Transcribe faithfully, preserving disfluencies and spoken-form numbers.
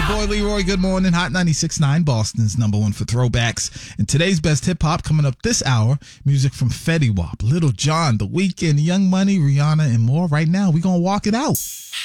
boy Leroy, good morning. Hot ninety-six point nine, Boston's number one for throwbacks. And today's best hip-hop coming up this hour, music from Fetty Wap, Little John, The Weeknd, Young Money, Rihanna, and more. Right now, we're going to walk it out.